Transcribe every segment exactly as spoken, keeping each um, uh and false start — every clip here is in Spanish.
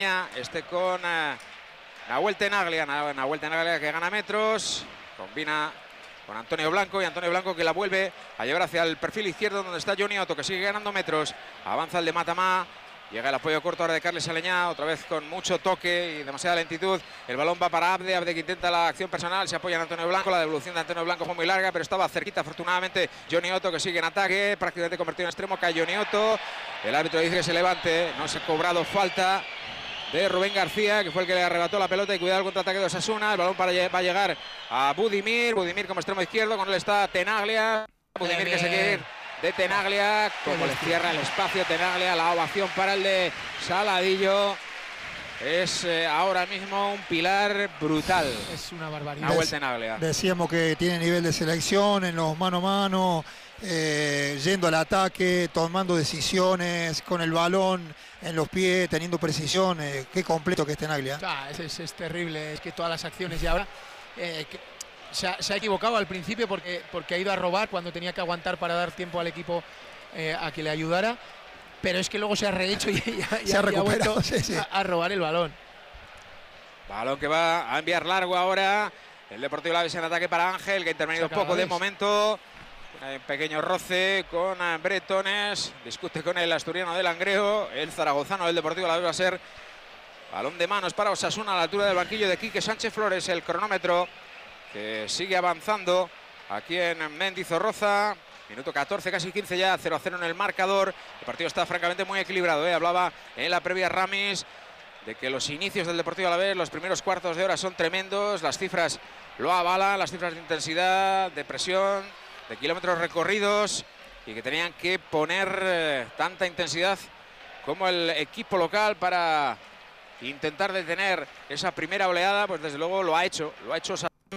Este con uh, Nahuel Tenaglia, Nahuel Tenaglia que gana metros, combina con Antonio Blanco y Antonio Blanco que la vuelve a llevar hacia el perfil izquierdo donde está Johnny Otto, que sigue ganando metros, avanza el de Matamá, llega el apoyo corto ahora de Carles Aleñá, otra vez con mucho toque y demasiada lentitud, el balón va para Abde, Abde que intenta la acción personal, se apoya en Antonio Blanco, la devolución de Antonio Blanco fue muy larga, pero estaba cerquita afortunadamente Johnny Otto que sigue en ataque, prácticamente convertido en extremo, cae Johnny Otto, el árbitro dice que se levante, no se ha cobrado falta de Rubén García, que fue el que le arrebató la pelota y cuidado el contraataque de Osasuna. El balón para, va a llegar a Budimir, Budimir como extremo izquierdo, con él está Tenaglia, Budimir que se quiere ir de Tenaglia, como le cierra el espacio Tenaglia, la ovación para el de Saladillo. Es eh, ahora mismo un pilar brutal. Es una barbaridad. Nahuel Tenaglia. Decíamos que tiene nivel de selección en los mano a mano, eh, yendo al ataque, tomando decisiones con el balón en los pies, teniendo precisión. Eh, qué completo que es Tenaglia. Ah, es, es, es terrible, es que todas las acciones y ahora eh, que se, ha, se ha equivocado al principio porque, porque ha ido a robar cuando tenía que aguantar para dar tiempo al equipo eh, a que le ayudara. Pero es que luego se ha rehecho y, y, y, se ha, y ha vuelto sí, sí. A, a robar el balón. Balón que va a enviar largo ahora. El Deportivo Alavés en ataque para Ángel, que ha intervenido poco de momento. Un pequeño roce con Bretones. Discute con el asturiano del Langreo. El zaragozano del Deportivo Alavés va a ser balón de manos para Osasuna a la altura del banquillo de Quique Sánchez Flores. El cronómetro que sigue avanzando aquí en Mendizorroza. Minuto catorce, casi quince ya, cero a cero en el marcador. El partido está francamente muy equilibrado, ¿eh? Hablaba en la previa Ramis de que los inicios del Deportivo Alavés, los primeros cuartos de hora son tremendos. Las cifras lo avalan, las cifras de intensidad, de presión, de kilómetros recorridos, y que tenían que poner eh, tanta intensidad como el equipo local para intentar detener esa primera oleada. Pues desde luego lo ha hecho, lo ha hecho.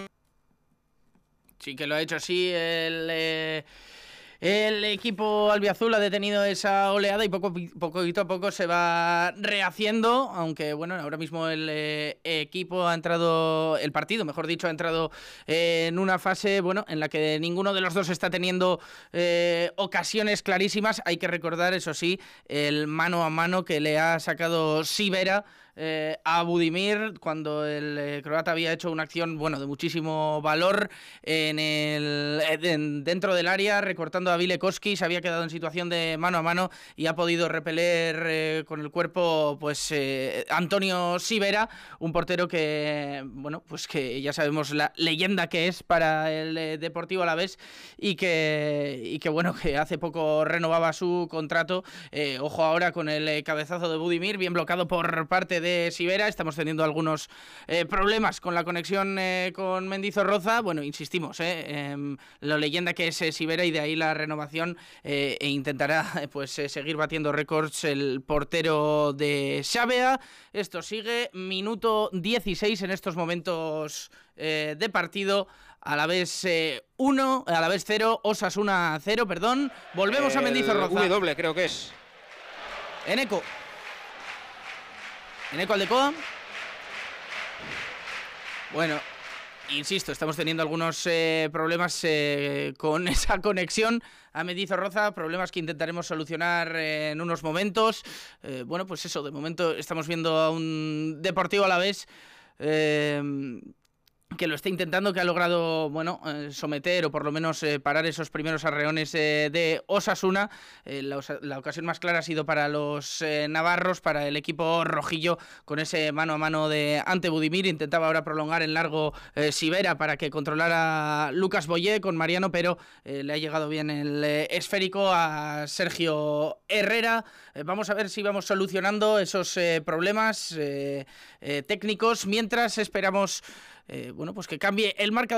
Sí que lo ha hecho, sí, el... Eh... El equipo albiazul ha detenido esa oleada y poco, poquito a poco se va rehaciendo, aunque bueno, ahora mismo el eh, equipo ha entrado, el partido, mejor dicho, ha entrado eh, en una fase, bueno, en la que ninguno de los dos está teniendo eh, ocasiones clarísimas. Hay que recordar, eso sí, el mano a mano que le ha sacado Sivera Eh, a Budimir cuando el eh, croata había hecho una acción, bueno, de muchísimo valor en el en, dentro del área, recortando a Vile Koski. Se había quedado en situación de mano a mano y ha podido repeler eh, con el cuerpo pues eh, Antonio Sivera, un portero que, bueno, pues que ya sabemos la leyenda que es para el eh, Deportivo Alavés y que, y que bueno, que hace poco renovaba su contrato. Eh, ojo ahora con el eh, cabezazo de Budimir, bien bloqueado por parte de de Sivera. Estamos teniendo algunos eh, problemas con la conexión eh, con Mendizorroza. Bueno, insistimos, eh, eh, la leyenda que es eh, Sivera, y de ahí la renovación, eh, e intentará eh, pues eh, seguir batiendo récords el portero de Xávea. Esto sigue, minuto dieciséis en estos momentos eh, de partido. Alavés uno, eh, Alavés cero, Osasuna cero, perdón. Volvemos el a Mendizorroza. W creo que es. Eneco. Eneco Aldecoa. Bueno, insisto, estamos teniendo algunos eh, problemas eh, con esa conexión a Mendizorroza, problemas que intentaremos solucionar eh, en unos momentos. Eh, bueno, pues eso, de momento estamos viendo a un Deportivo Alavés eh, que lo está intentando, que ha logrado, bueno, eh, someter o por lo menos eh, parar esos primeros arreones eh, de Osasuna. Eh, la, la ocasión más clara ha sido para los eh, navarros, para el equipo rojillo, con ese mano a mano de ante Budimir. Intentaba ahora prolongar en largo eh, Sivera para que controlara Lucas Boyé con Mariano, pero eh, le ha llegado bien el eh, esférico a Sergio Herrera. Eh, vamos a ver si vamos solucionando esos eh, problemas eh, eh, técnicos, mientras esperamos Eh, bueno, pues que cambie el marcador.